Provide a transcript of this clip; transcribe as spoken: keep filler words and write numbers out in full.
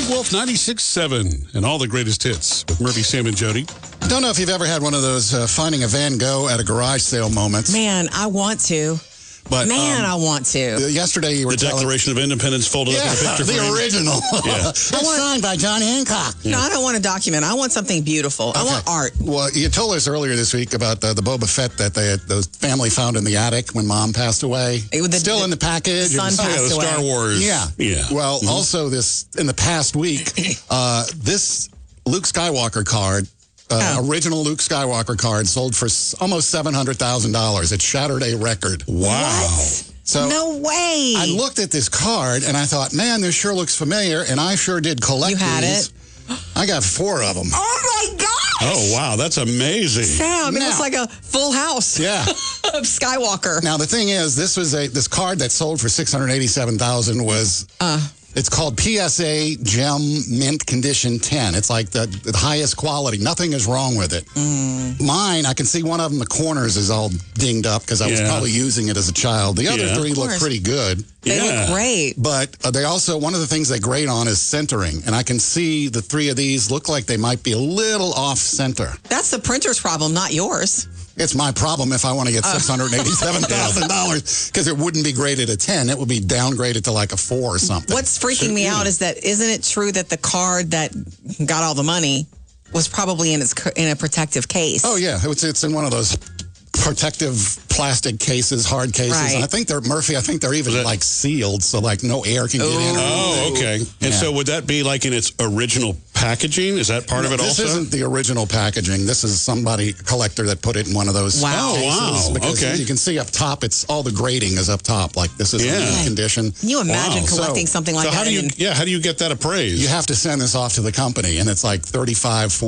Wolf ninety-six point seven and all the greatest hits with Murphy, Sam, and Jody. Don't know if you've ever had one of those uh, finding a Van Gogh at a garage sale moments. Man, I want to. But, Man, um, I want to. Yesterday you were The telling... Declaration of Independence folded yeah, up in a picture the frame. original. Yeah. It's want- signed by John Hancock. No, I don't want a document. I want something beautiful. I Okay. want art. Well, you told us earlier this week about the, the Boba Fett that they had, the family found in the attic when Mom passed away. It was the- Still in the package. the son It was- Oh, yeah, the passed away. Star Wars. Yeah. Yeah. Well, Mhm. also this in the past week, uh, this Luke Skywalker card, uh, Oh. original Luke Skywalker card, sold for s- almost seven hundred thousand dollars. It shattered a record. Wow. What? So No way. I looked at this card and I thought, man, this sure looks familiar. And I sure did collect You had these. I got four of them. Oh, my gosh. Oh, wow. That's amazing. Sam, it Now- looks like a full house Yeah. of Skywalker. Now the thing is, this was a this card that sold for six hundred eighty-seven thousand dollars was. Uh, It's called P S A Gem Mint Condition ten. It's like the, the highest quality. Nothing is wrong with it. Mm. Mine, I can see one of them, the corners is all dinged up because I was Yeah. probably using it as a child. The other Yeah. three Of look course. pretty good. they Yeah. look great. But uh, they also, one of the things they grade on is centering. And I can see the three of these look like they might be a little off center. That's the printer's problem, not yours. It's my problem if I want to get six hundred eighty-seven thousand dollars because it wouldn't be graded a ten. It would be downgraded to like a four or something. What's freaking me out is that isn't it true that the card that got all the money was probably in its in a protective case? Oh, yeah. It's, it's in one of those protective plastic cases, hard cases. Right. And I think they're, Murphy, I think they're even that- like sealed so like no air can get in. or Oh, anything. okay. And Yeah. so would that be like in its original packaging? Is that part of it This also? isn't the original packaging. This is somebody, a collector that put it in one of those Wow. cases. Oh, wow. Because Okay. you can see up top, it's all the grading is up top. Like this is Yeah. in good condition. Can you imagine Wow. collecting So- something like so that? how do you, and- yeah, how do you get that appraised? You have to send this off to the company and it's like thirty-five,